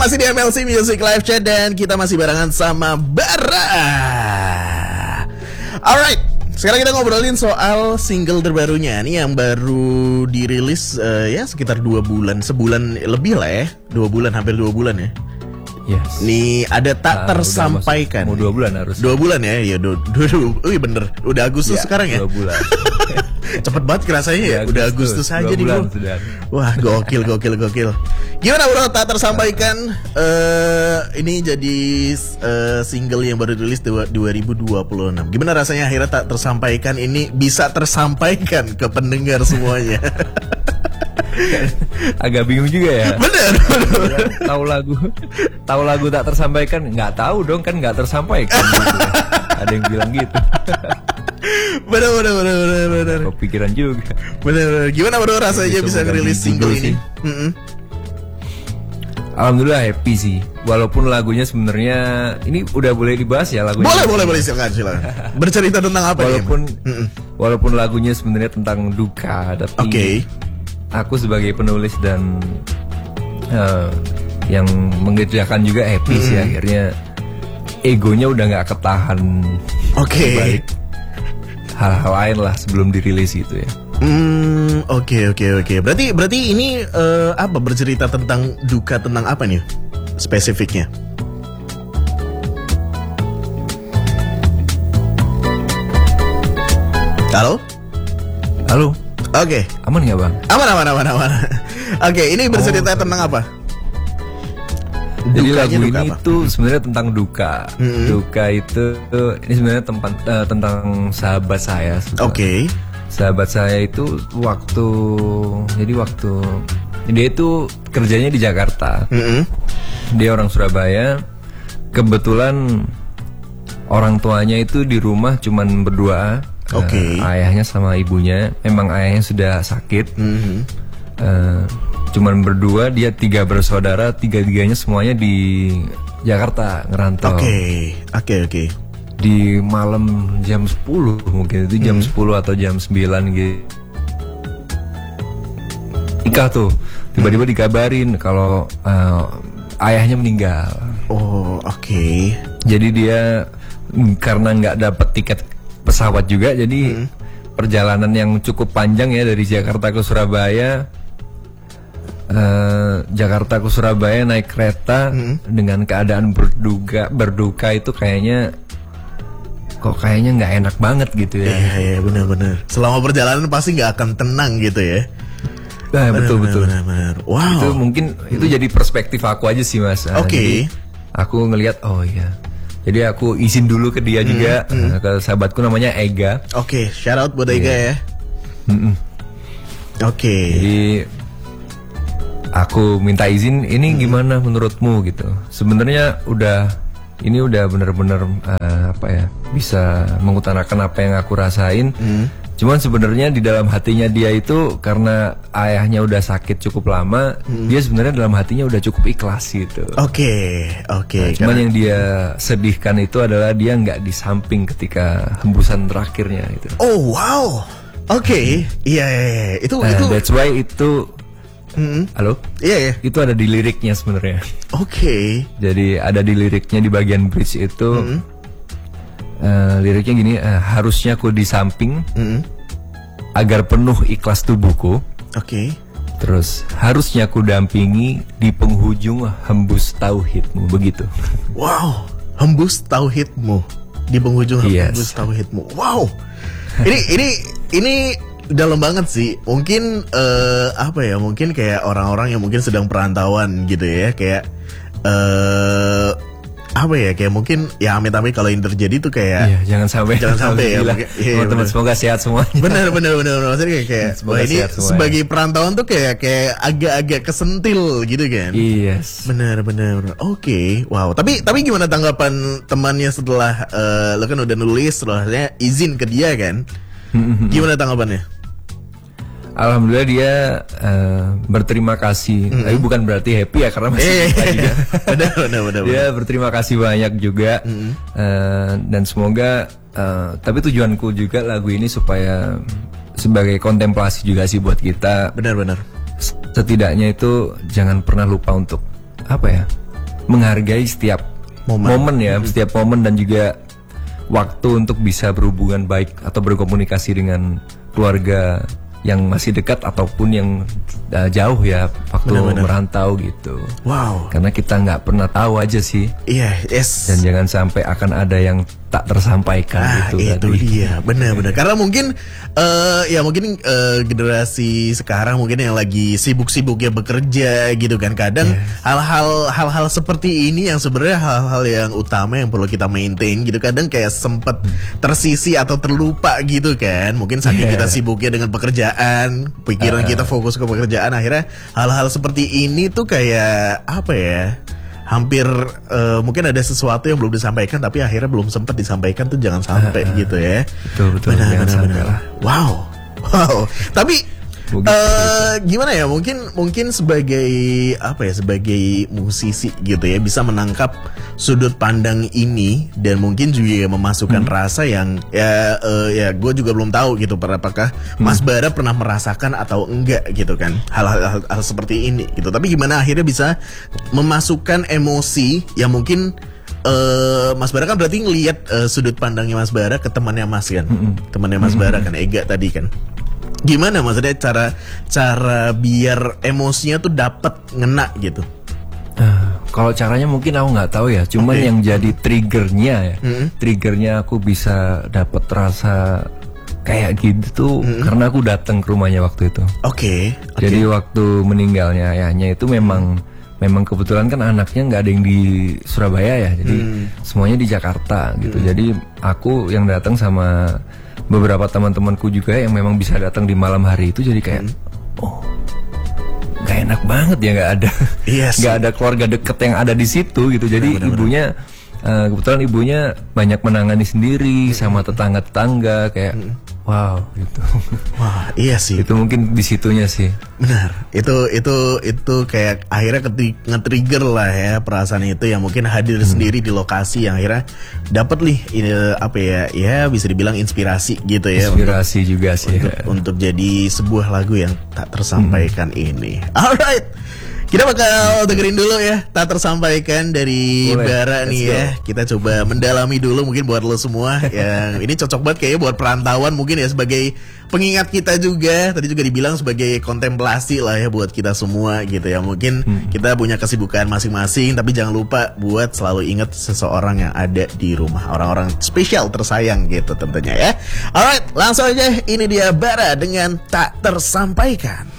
masih di MLC Music Live Chat dan kita masih barengan sama Bara. Alright, sekarang kita ngobrolin soal single terbarunya nih yang baru dirilis ya sekitar 2 bulan, sebulan lebih lah ya, 2 bulan, hampir 2 bulan ya. Yes. Nih ada tak tersampaikan. Mau 2 bulan harus. 2 bulan ya, iya bener. Udah Agustus ya, sekarang ya. 2 bulan. Cepet banget kerasanya ya. Udah Agustus aja nih bro. Wah gokil. Gimana bro tak tersampaikan? Ini jadi single yang baru rilis 2026. Gimana rasanya akhirnya tak tersampaikan ini bisa tersampaikan ke pendengar semuanya? Agak bingung juga ya. Bener. Tahu lagu tak tersampaikan, nggak tahu dong kan nggak tersampaikan. Gitu. Ada yang bilang gitu. Bener. Kepikiran juga. Bener. Gimana bro rasanya bisa ngerilis single ini? Alhamdulillah happy sih. Walaupun lagunya sebenarnya ini udah boleh dibahas ya lagunya. Boleh silakan. Bercerita tentang apa walaupun lagunya sebenarnya tentang duka, tapi aku sebagai penulis dan yang mengerjakan juga happy sih akhirnya. Egonya udah nggak ketahan. Balik hal-hal lain lah sebelum dirilis gitu ya. Oke. Berarti ini apa bercerita tentang duka, tentang apa nih spesifiknya? Halo. Oke. Aman nggak bang? Aman. Oke, ini bercerita tentang apa? Jadi lagu ini itu sebenarnya tentang duka. Duka itu ini sebenarnya tentang sahabat saya. Sahabat saya itu dia itu kerjanya di Jakarta. Dia orang Surabaya. Kebetulan orang tuanya itu di rumah cuman berdua. Ayahnya sama ibunya. Memang ayahnya sudah sakit. Cuman berdua, dia 3 bersaudara, 3-tiganya semuanya di Jakarta ngerantau. Oke. Di malam jam 10 mungkin itu jam 10 atau jam 9 gitu. Nikah tuh, tiba-tiba dikabarin kalau ayahnya meninggal. Jadi dia karena nggak dapat tiket pesawat juga, jadi perjalanan yang cukup panjang ya dari Jakarta ke Surabaya. Jakarta ke Surabaya naik kereta dengan keadaan berduka itu kayaknya nggak enak banget gitu ya. Iya benar. Selama perjalanan pasti nggak akan tenang gitu ya. Betul. Benar. Wow. Itu mungkin itu jadi perspektif aku aja sih mas. Jadi aku ngelihat jadi aku izin dulu ke dia juga, ke sahabatku namanya Ega. Shout out buat Ega ya. Jadi aku minta izin, ini gimana menurutmu gitu. Sebenarnya ini udah benar-benar bisa mengutarakan apa yang aku rasain. Cuman sebenarnya di dalam hatinya dia itu karena ayahnya udah sakit cukup lama, dia sebenarnya dalam hatinya udah cukup ikhlas gitu. Cuman yang dia sedihkan itu adalah dia nggak di samping ketika hembusan terakhirnya itu. Iya. Itu. That's why itu. Halo? Iya. Itu ada di liriknya sebenarnya. Jadi ada di liriknya di bagian bridge itu. Liriknya gini, harusnya ku di samping agar penuh ikhlas tubuhku. Terus harusnya ku dampingi di penghujung hembus tauhidmu, begitu. Wow, hembus tauhidmu di penghujung hembus tauhidmu. Wow. Ini dalam banget sih. Mungkin mungkin kayak orang-orang yang mungkin sedang perantauan gitu ya, kayak kayak mungkin ya amit-amit kalau ini terjadi tuh kayak jangan sampai ya teman-teman, semoga sehat semuanya. Bener maksudnya kayak ini sebagai perantauan tuh kayak agak-agak kesentil gitu kan. Bener. Wow, tapi gimana tanggapan temannya setelah lo kan udah nulis, setelahnya izin ke dia kan? Gimana tanggapannya? Alhamdulillah dia berterima kasih. Tapi bukan berarti happy ya, karena masih juga. Benar. Dia berterima kasih banyak juga. Dan semoga tapi tujuanku juga lagu ini supaya sebagai kontemplasi juga sih buat kita. Benar. Setidaknya itu jangan pernah lupa untuk menghargai setiap momen ya, setiap momen dan juga waktu untuk bisa berhubungan baik atau berkomunikasi dengan keluarga yang masih dekat ataupun yang jauh ya, waktu merantau gitu. Wow. Karena kita nggak pernah tahu aja sih. Iya, yes. Dan jangan sampai akan ada yang tak tersampaikan itu tadi. Dia, benar-benar. Karena mungkin generasi sekarang mungkin yang lagi sibuk-sibuknya bekerja gitu kan. Kadang hal-hal seperti ini yang sebenarnya hal-hal yang utama yang perlu kita maintain gitu. Kadang kayak sempet tersisi atau terlupa gitu kan. Mungkin saking kita sibuknya dengan pekerjaan, pikiran kita fokus ke pekerjaan, akhirnya hal-hal seperti ini tuh kayak apa ya? Hampir mungkin ada sesuatu yang belum disampaikan tapi akhirnya belum sempat disampaikan tuh, jangan sampai gitu ya. Betul. Benar. Wow. Tapi gimana ya, mungkin sebagai apa ya, sebagai musisi gitu ya, bisa menangkap sudut pandang ini dan mungkin juga memasukkan rasa yang ya gue juga belum tahu gitu, apakah Mas Bara pernah merasakan atau enggak gitu kan hal-hal seperti ini gitu. Tapi gimana akhirnya bisa memasukkan emosi yang mungkin Mas Bara kan berarti ngelihat sudut pandangnya Mas Bara ke temannya Mas kan, temannya Mas Bara kan, Ega tadi kan. Gimana maksudnya cara biar emosinya tuh dapat ngena gitu? Kalau caranya mungkin aku nggak tahu ya. Cuman yang jadi triggernya ya, triggernya aku bisa dapat rasa kayak gitu tuh karena aku datang ke rumahnya waktu itu. Jadi waktu meninggalnya ayahnya itu memang kebetulan kan anaknya nggak ada yang di Surabaya ya. Jadi semuanya di Jakarta gitu. Jadi aku yang datang sama beberapa teman-temanku juga yang memang bisa datang di malam hari itu, jadi kayak nggak enak banget ya, nggak ada keluarga deket yang ada di situ gitu. Jadi ibunya kebetulan ibunya banyak menangani sendiri sama tetangga-tetangga kayak wow gitu. Wah, iya sih. Itu mungkin di situnya sih. Benar. Itu kayak akhirnya nge-trigger lah ya perasaan itu, yang mungkin hadir sendiri di lokasi yang akhirnya dapat nih apa ya bisa dibilang inspirasi gitu ya. Inspirasi juga sih. Untuk jadi sebuah lagu yang tak tersampaikan ini. Alright. Kita bakal dengerin dulu ya Tak Tersampaikan dari Bara nih ya. Kita coba mendalami dulu mungkin buat lo semua yang ini cocok banget kayaknya buat perantauan mungkin ya, sebagai pengingat kita juga. Tadi juga dibilang sebagai kontemplasi lah ya buat kita semua gitu ya. Mungkin kita punya kesibukan masing-masing, tapi jangan lupa buat selalu ingat seseorang yang ada di rumah, orang-orang spesial tersayang gitu tentunya ya. Alright, langsung aja, ini dia Bara dengan Tak Tersampaikan.